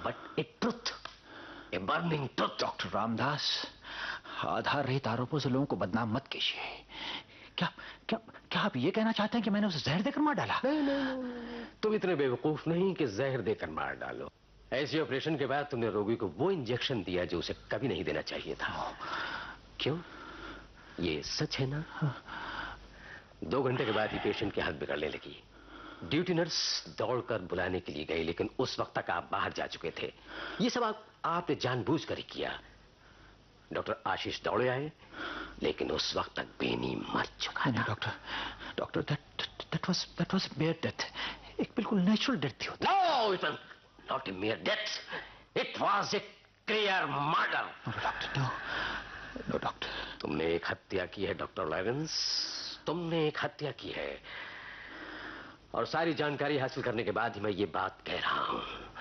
But A truth, a burning truth. Doctor Ramdas, आधार रहित आरोपों से लोगों को बदनाम मत कीजिए। क्या क्या क्या आप ये कहना चाहते हैं कि मैंने उसे जहर देकर मार डाला? नहीं, तुम इतने बेवकूफ नहीं कि जहर देकर मार डालो। ऐसे ऑपरेशन के बाद तुमने रोगी को वो इंजेक्शन दिया जो उसे कभी नहीं देना चाहिए था। क्यों? ये सच है ना? 2 घंटे के बाद ही पेशेंट की हालत बिगड़ने लगी। ड्यूटी नर्स दौड़कर बुलाने के लिए गई, लेकिन उस वक्त तक आप बाहर जा चुके थे। ये सब आपने जानबूझकर ही किया। डॉक्टर आशीष दौड़े आए, लेकिन उस वक्त तक बेनी मर चुका था। Doctor that was mayor death. एक बिल्कुल नेचुरल डेथ थी। No, it was not a mayor death, it was a clear murder. No doctor, तुमने एक हत्या की है डॉक्टर लॉरेंस, तुमने एक हत्या की है। और सारी जानकारी हासिल करने के बाद ही मैं ये बात कह रहा हूं।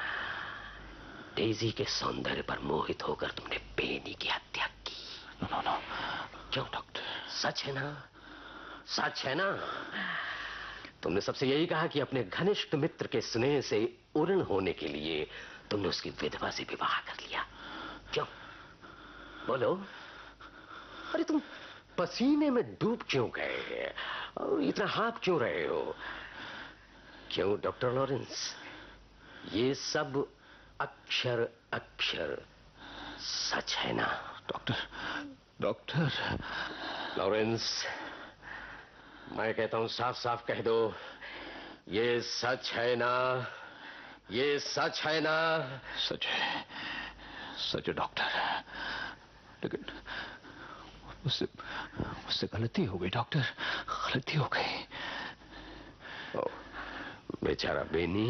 डेजी के सौंदर्य पर मोहित होकर तुमने बेनी की हत्या की। नो। क्यों डॉक्टर? सच है ना? सच है ना? तुमने सबसे यही कहा कि अपने घनिष्ठ मित्र के स्नेह से उऋण होने के लिए तुमने उसकी विधवा से विवाह कर लिया। क्यों? बोलो। अरे तुम पसीने में डूब क्यों गए और इतना हाँफ क्यों रहे हो? क्यों डॉक्टर लॉरेंस? ये सब अक्षर अक्षर सच है ना? डॉक्टर लॉरेंस, मैं कहता हूं साफ साफ कह दो, ये सच है ना? ये सच है ना? सच है डॉक्टर, लेकिन उससे गलती हो गई डॉक्टर, गलती हो गई। बेचारा बेनी।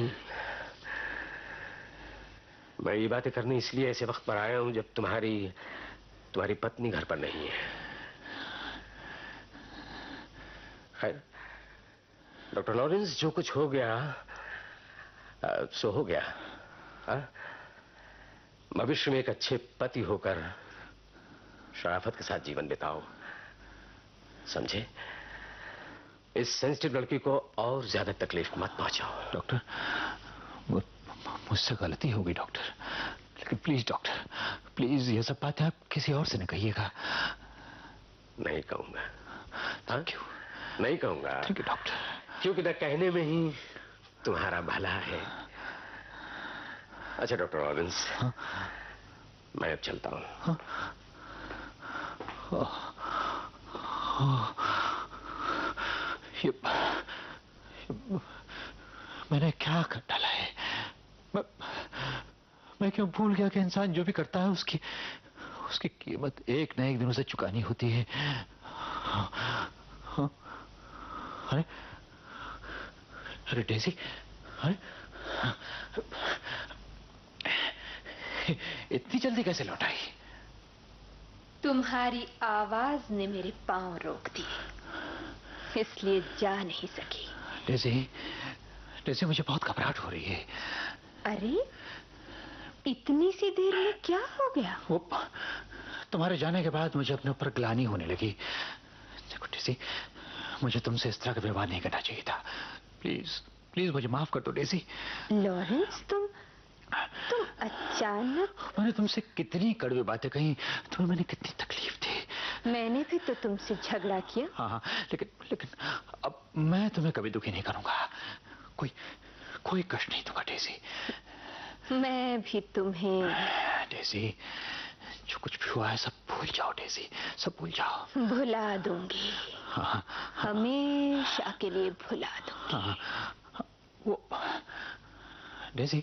मैं ये बातें करनी इसलिए ऐसे वक्त पर आया हूं जब तुम्हारी पत्नी घर पर नहीं है। खैर डॉक्टर लॉरेंस, जो कुछ हो गया सो हो गया। भविष्य में एक अच्छे पति होकर शराफत के साथ जीवन बिताओ, समझे? इस सेंसिटिव लड़की को और ज्यादा तकलीफ मत पहुंचाओ। डॉक्टर, मुझसे गलती हो गई डॉक्टर, लेकिन प्लीज डॉक्टर, प्लीज ये सब बातें आप किसी और से न कहिएगा। नहीं कहूंगा। क्यों नहीं कहूंगा? ठीक है डॉक्टर, क्योंकि न कहने में ही तुम्हारा भला है। अच्छा डॉक्टर लॉरेंस, मैं अब चलता हूं। मैंने क्या कर डाला है? मैं क्यों भूल गया कि इंसान जो भी करता है उसकी कीमत एक न एक दिन उसे चुकानी होती है। अरे डेज़ी, इतनी जल्दी कैसे लौट आई? तुम्हारी आवाज ने मेरे पांव रोक दिए, इसलिए जा नहीं सकी। डेज़ी, मुझे बहुत घबराहट हो रही है। अरे इतनी सी देर में क्या हो गया? वो तुम्हारे जाने के बाद मुझे अपने ऊपर ग्लानि होने लगी। देखो डेज़ी, मुझे तुमसे इस तरह का व्यवहार नहीं करना चाहिए था। प्लीज मुझे माफ कर दो डेज़ी। लॉरेंस, तुम अचानक। मैंने तुमसे कितनी कड़वी बातें कही, तुम्हें मैंने कितनी तकलीफ दी। मैंने भी तो तुमसे झगड़ा किया। हाँ, लेकिन अब मैं तुम्हें कभी दुखी नहीं करूंगा, कोई कष्ट नहीं दूंगा डेज़ी। मैं भी तुम्हें। डेज़ी, जो कुछ भी हुआ है सब भूल जाओ डेज़ी, सब भूल जाओ। भुला दूंगी। हाँ, हमेशा के लिए भुला दूंगी। हाँ, वो डेज़ी,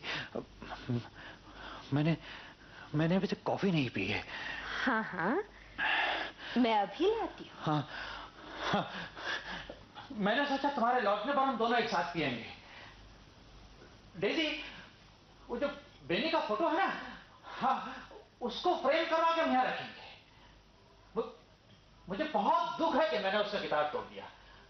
मैंने अभी तक कॉफी नहीं पी है। हाँ, मैं अभी लाती हूँ। हाँ, मैंने सोचा तुम्हारे लौटने पर हम दोनों एक साथ पिएंगे। डेज़ी, वो जो बेनी का फोटो है ना, हाँ, उसको फ्रेम करवा के हम यहाँ रखेंगे। मुझे बहुत दुख है कि मैंने उसका गिटार तोड़ दिया।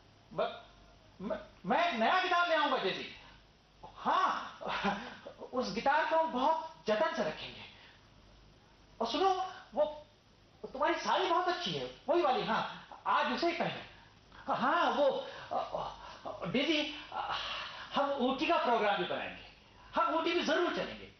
मैं एक नया गिटार ले आऊंगा डेज़ी। हाँ, उस गिटार को हम बहुत जतन से रखेंगे। और सुनो, वो तुम्हारी साड़ी बहुत अच्छी है, वही वाली। हाँ, आज उसे ही पहने। हाँ, वो डेज़ी, हम ऊटी का प्रोग्राम भी बनाएंगे। हम ऊटी भी जरूर चलेंगे।